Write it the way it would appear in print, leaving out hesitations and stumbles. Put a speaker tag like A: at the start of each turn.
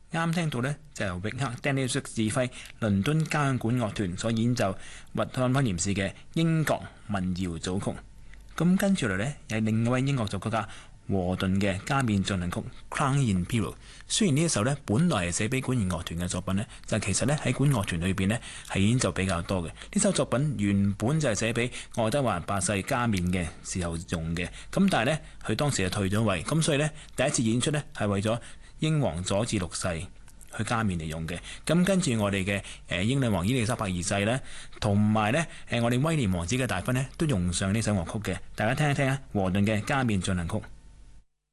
A: 啱聽到呢，就由域克 Daniel 指揮倫敦交響管樂團所演奏活漢威廉士嘅英國民謠組曲。咁跟住嚟呢，有另一位英樂作曲家和頓嘅加冕進行曲 Crown Imperial。雖然呢一首呢本來係寫俾管弦樂團嘅作品呢，就其實呢喺管樂團裏邊呢係演奏比較多嘅。呢首作品原本就係寫俾愛德華八世加冕嘅時候用嘅，咁但係呢，佢當時就退咗位，咁所以呢，第一次演出呢係為咗英皇佐治六世去加冕嚟用嘅。咁跟住我哋嘅英女王伊麗莎白二世呢，同埋呢我哋威廉王子嘅大婚呢，都用上呢首樂曲嘅。大家聽一聽啊，和頓嘅加冕進行曲。